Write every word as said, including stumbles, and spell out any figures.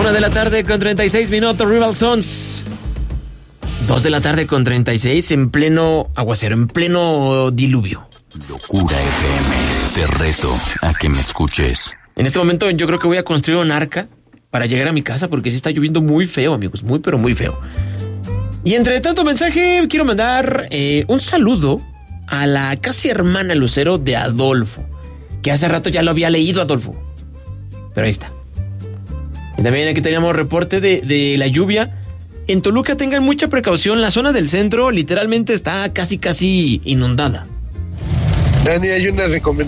Una de la tarde con treinta y seis minutos, Rival Sons. Dos de la tarde con treinta y seis en pleno aguacero, en pleno diluvio. Locura F M, te reto a que me escuches. En este momento yo creo que voy a construir un arca para llegar a mi casa porque sí está lloviendo muy feo, amigos, muy pero muy feo. Y entre tanto mensaje, quiero mandar eh, un saludo a la casi hermana Lucero de Adolfo, que hace rato ya lo había leído, Adolfo. Pero ahí está. Y también aquí teníamos reporte de, de la lluvia. En Toluca tengan mucha precaución, la zona del centro literalmente está casi casi inundada. Dani, hay una recomendación.